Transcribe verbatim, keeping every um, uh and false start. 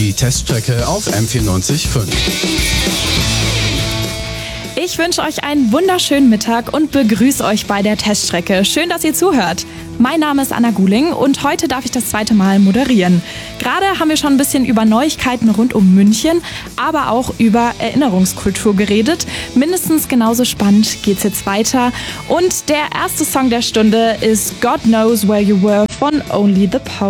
Die Teststrecke auf M vierundneunzig Komma fünf. Ich wünsche euch einen wunderschönen Mittag und begrüße euch bei der Teststrecke. Schön, dass ihr zuhört. Mein Name ist Anna Guling und heute darf ich das zweite Mal moderieren. Gerade haben wir schon ein bisschen über Neuigkeiten rund um München, aber auch über Erinnerungskultur geredet. Mindestens genauso spannend geht's jetzt weiter. Und der erste Song der Stunde ist God Knows Where You Were von Only the Power.